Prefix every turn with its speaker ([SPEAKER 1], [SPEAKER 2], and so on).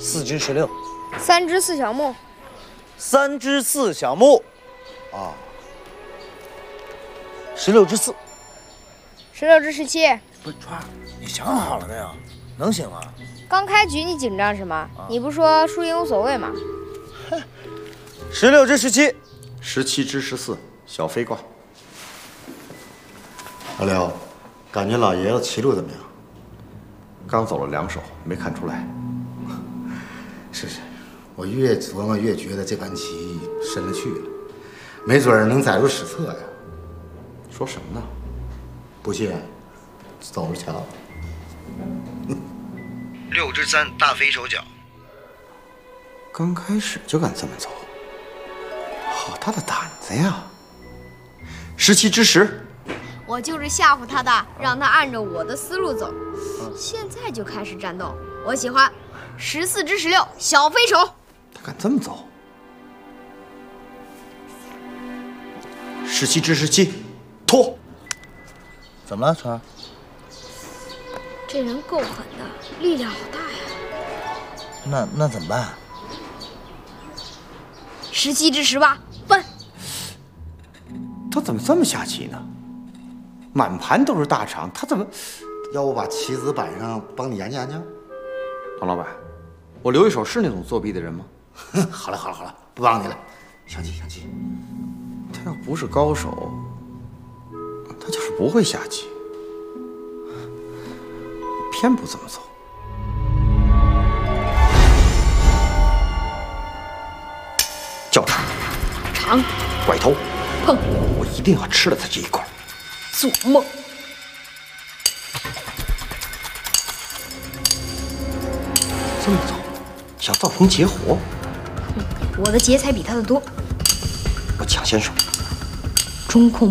[SPEAKER 1] 4之16。
[SPEAKER 2] 3之4小木。
[SPEAKER 1] 3之4小木。啊。16之4。
[SPEAKER 2] 16之17。
[SPEAKER 1] 不是川儿，你想好了没有？能行吗？
[SPEAKER 2] 刚开局你紧张什么？你不说输赢无所谓吗
[SPEAKER 1] ？16之17。
[SPEAKER 3] 17之14小飞卦。
[SPEAKER 4] 老刘，感觉老爷子棋路怎么样？
[SPEAKER 3] 刚走了2手，没看出来。
[SPEAKER 4] 是，我越琢磨越觉得这盘棋深了去了，没准儿能载入史册呀。
[SPEAKER 3] 说什么呢？
[SPEAKER 4] 不信，走着瞧。
[SPEAKER 1] 6之3大飞手脚。
[SPEAKER 3] 刚开始就敢这么走，好大的胆子呀！17之10。
[SPEAKER 2] 我就是吓唬他的，让他按照我的思路走。现在就开始战斗，我喜欢。14之16小飞手。
[SPEAKER 3] 他敢这么走？17之17拖。
[SPEAKER 1] 怎么了，川儿？
[SPEAKER 2] 这人够狠的，力量好大呀。
[SPEAKER 1] 那怎么办
[SPEAKER 2] ？17之18分。
[SPEAKER 3] 他怎么这么下棋呢？满盘都是大长，他怎么？
[SPEAKER 4] 要我把棋子摆上帮你研究研究？
[SPEAKER 3] 唐老板，我留一手是那种作弊的人吗？
[SPEAKER 4] 好了，不帮你了，小棋。
[SPEAKER 3] 他要不是高手，他就是不会下棋。我偏不这么走。叫长，
[SPEAKER 2] 长，
[SPEAKER 3] 拐头，
[SPEAKER 2] 碰，
[SPEAKER 3] 我一定要吃了他这一口。
[SPEAKER 2] 做梦！
[SPEAKER 3] 这么走，想造成结火？
[SPEAKER 2] 我的劫财比他的多。
[SPEAKER 3] 我抢先手。
[SPEAKER 2] 中控